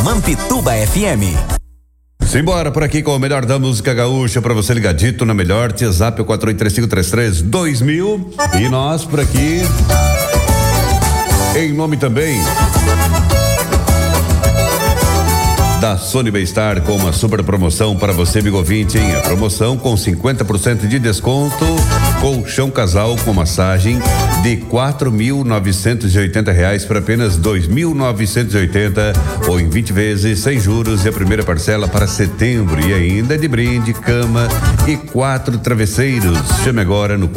Mampituba FM. Simbora por aqui com o melhor da música gaúcha pra você ligadito na melhor, WhatsApp 4835332000 e nós por aqui em nome também da Sony Bem-Estar com uma super promoção para você, amigo ouvinte, hein? A promoção com 50% de desconto, colchão casal com massagem de R$4.980 para apenas R$2.980 ou em 20 vezes sem juros e a primeira parcela para setembro e ainda de brinde, cama e 4 travesseiros. Chame agora no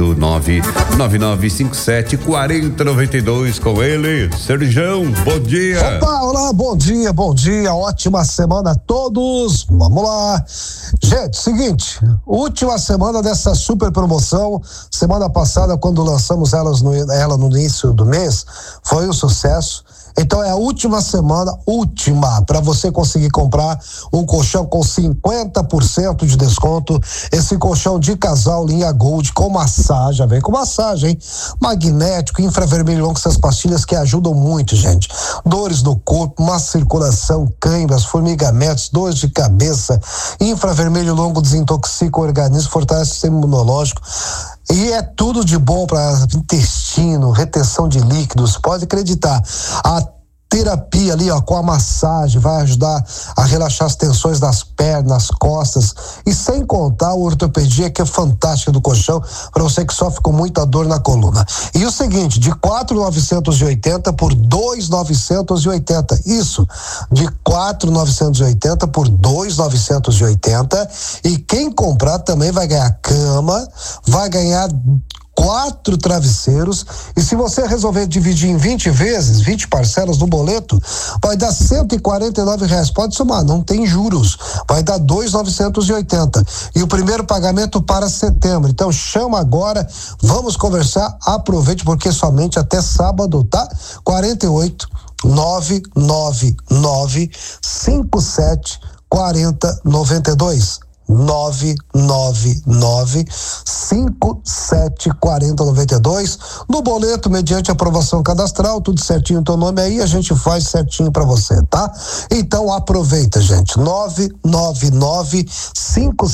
489-9957-4092 com ele, Serjão, bom dia. Opa, olá, bom dia, ótima semana a todos, vamos lá. Gente, seguinte, última semana dessa super promoção, semana passada quando lançamos ela no início do mês, foi um sucesso. Então é a última semana, para você conseguir comprar um colchão com 50% de desconto, esse colchão de casal linha Gold com massagem, vem com massagem, hein? Magnético, infravermelho longo, essas pastilhas que ajudam muito, gente. Dores no corpo, má circulação, câimbras, formigamentos, dores de cabeça, infravermelho longo desintoxica o organismo, fortalece o sistema imunológico. E é tudo de bom para intestino, retenção de líquidos, pode acreditar. A terapia ali, com a massagem vai ajudar a relaxar as tensões das pernas, costas e sem contar a ortopedia que é fantástica do colchão para você que sofre com muita dor na coluna. E o seguinte, de 4.980 por 2.980, isso, de 4.980 por 2.980 e quem comprar também vai ganhar cama, vai ganhar 4 travesseiros e se você resolver dividir em 20 vezes, 20 parcelas no boleto, vai dar R$149, pode somar, não tem juros, vai dar 2.980 e o primeiro pagamento para setembro, então chama agora, vamos conversar, aproveite porque somente até sábado, tá? 48-999-57-40-92 999-5740-92 no boleto, mediante aprovação cadastral, tudo certinho, teu nome aí, a gente faz certinho pra você, tá? Então aproveita, gente, 999-57